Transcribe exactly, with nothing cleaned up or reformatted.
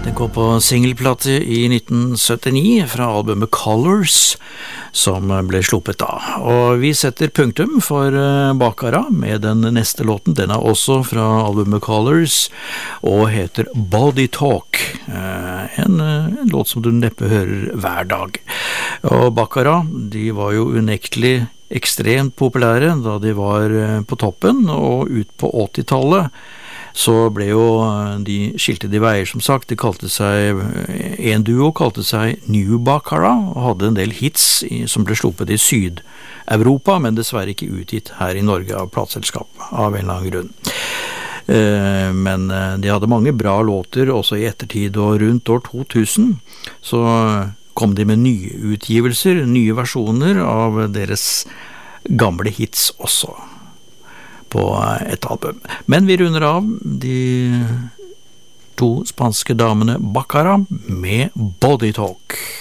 Den kom på singelplate i nitten syttini fra albumet Colors, som ble sluppet da. Og vi setter punktum for Baccara med den neste låten. Den er også fra albumet Colors og heter Body Talk. En, en låt som du neppe hører hver dag. Og Baccara, de var jo unektelig ekstremt populære da de var på toppen, og ut på åttitallet så ble jo de skilte de veier, som sagt. De kalte seg, en duo kalte seg New Baccara, og hadde en del hits i, som ble sluppet i Syd-Europa, men dessverre ikke utgitt her i Norge av plateselskap, av en eller annen grunn. Eh, men de hadde mange bra låter, også i ettertid, og rundt år to tusen, så kom de med nye utgivelser, nye versjoner av deres gamle hits også på et album. Men vi runder av de to spanske damene Baccara med Body Talk.